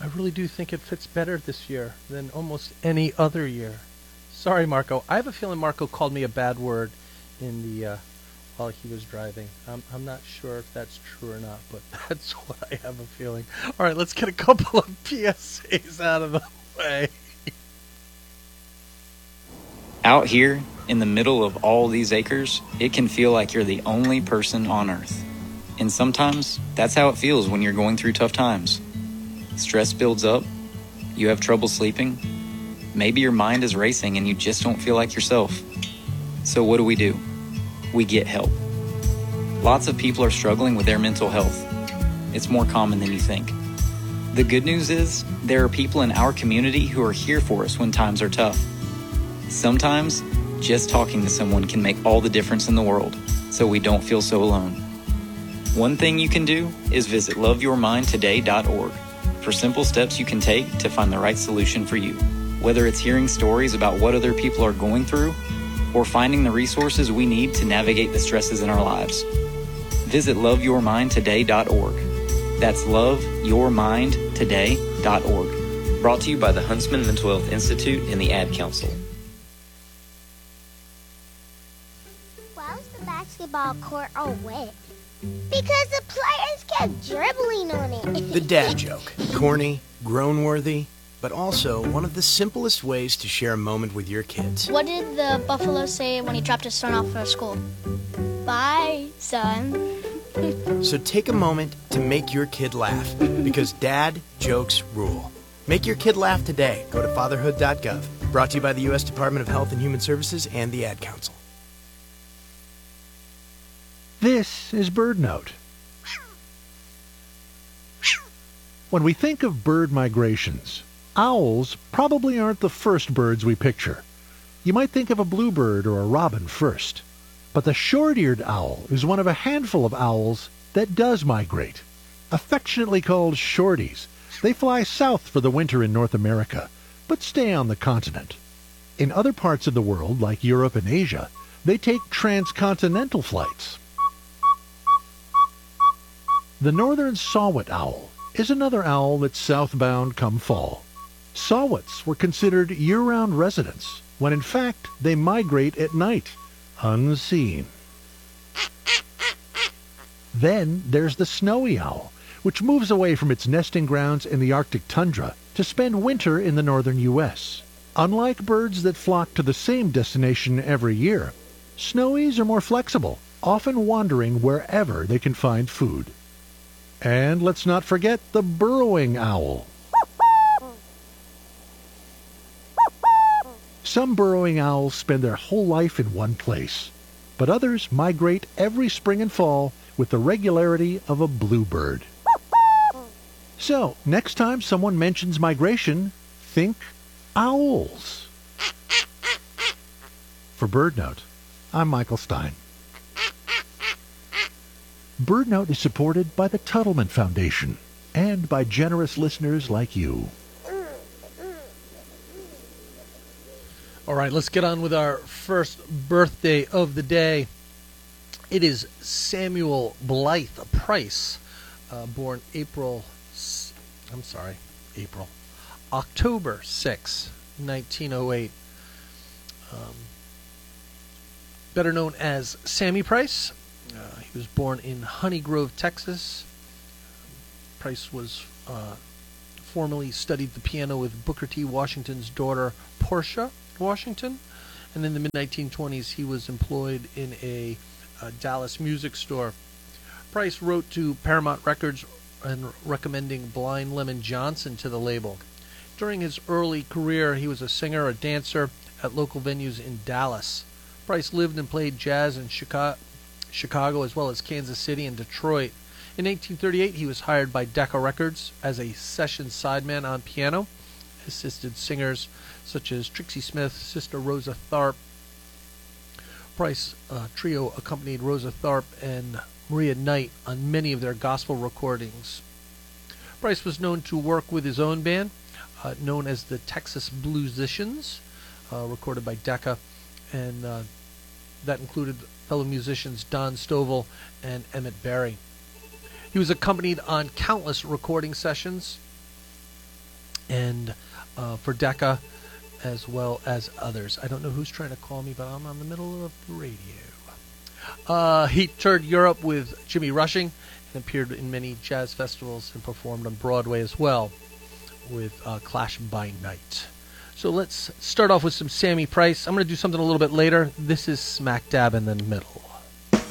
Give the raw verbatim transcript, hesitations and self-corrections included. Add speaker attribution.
Speaker 1: I really do think it fits better this year than almost any other year. Sorry, Marco. I have a feeling Marco called me a bad word in the uh, while he was driving. I'm, I'm not sure if that's true or not, but that's what I have a feeling. All right, let's get a couple of P S As out of the way.
Speaker 2: Out here, in the middle of all these acres, it can feel like you're the only person on Earth. And sometimes, that's how it feels when you're going through tough times. Stress builds up, you have trouble sleeping, maybe your mind is racing and you just don't feel like yourself. So what do we do? We get help. Lots of people are struggling with their mental health. It's more common than you think. The good news is, there are people in our community who are here for us when times are tough. Sometimes, just talking to someone can make all the difference in the world, so we don't feel so alone. One thing you can do is visit love your mind today dot org for simple steps you can take to find the right solution for you. Whether it's hearing stories about what other people are going through, or finding the resources we need to navigate the stresses in our lives. Visit love your mind today dot org. That's love your mind today dot org. Brought to you by the Huntsman Mental Health Institute and the Ad Council.
Speaker 3: Why was the basketball court all wet? Because the players kept dribbling on it.
Speaker 4: The dad joke. Corny, groan-worthy, but also one of the simplest ways to share a moment with your kids.
Speaker 5: What did the buffalo say when he dropped his son off at school? Bye, son.
Speaker 4: So take a moment to make your kid laugh, because dad jokes rule. Make your kid laugh today. Go to fatherhood dot gov. Brought to you by the U S Department of Health and Human Services and the Ad Council.
Speaker 6: This is BirdNote. When we think of bird migrations, owls probably aren't the first birds we picture. You might think of a bluebird or a robin first. But the short-eared owl is one of a handful of owls that does migrate. Affectionately called shorties, they fly south for the winter in North America, but stay on the continent. In other parts of the world, like Europe and Asia, they take transcontinental flights. The northern saw-whet owl is another owl that's southbound come fall. Saw-whets were considered year-round residents, when in fact they migrate at night, unseen. Then there's the snowy owl, which moves away from its nesting grounds in the Arctic tundra to spend winter in the northern U S. Unlike birds that flock to the same destination every year, snowies are more flexible, often wandering wherever they can find food. And let's not forget the burrowing owl. Some burrowing owls spend their whole life in one place, but others migrate every spring and fall with the regularity of a bluebird. So, next time someone mentions migration, think owls. For BirdNote, I'm Michael Stein. BirdNote is supported by the Tuttleman Foundation and by generous listeners like you.
Speaker 1: All right, let's get on with our first birthday of the day. It is Samuel Blythe Price, uh, born April, I'm sorry, April, October sixth, nineteen oh eight. Um, better known as Sammy Price. Uh, he was born in Honey Grove, Texas. Price was uh, formerly studied the piano with Booker T. Washington's daughter, Portia Washington, and in the mid nineteen twenties he was employed in a, a Dallas music store. Price wrote to Paramount Records and recommending Blind Lemon Johnson to the label. During his early career, he was a singer, a dancer at local venues in Dallas. Price lived and played jazz in Chicago, Chicago as well as Kansas City and Detroit. In eighteen thirty-eight, he was hired by Decca Records as a session sideman on piano, assisted singers such as Trixie Smith, Sister Rosa Tharpe. Price uh, trio accompanied Rosa Tharpe and Maria Knight on many of their gospel recordings. Price was known to work with his own band, uh, known as the Texas Bluesicians, uh, recorded by Decca, and uh, that included fellow musicians Don Stovall and Emmett Berry. He was accompanied on countless recording sessions and uh, for Decca, as well as others. I don't know who's trying to call me, but I'm on the middle of the radio. Uh, he toured Europe with Jimmy Rushing and appeared in many jazz festivals and performed on Broadway as well with uh, Clash by Night. So let's start off with some Sammy Price. I'm going to do something a little bit later. This is smack dab in the middle.